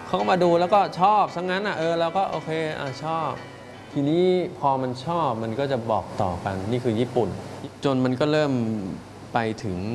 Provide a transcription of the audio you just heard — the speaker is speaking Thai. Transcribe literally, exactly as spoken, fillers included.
เขาก็มาดูแล้วก็ชอบซะงั้นอ่ะเออเราก็โอเคอ่ะชอบทีนี้พอมันชอบมันก็จะบอกต่อกันนี่คือญี่ปุ่นจนมันก็เริ่มไปถึง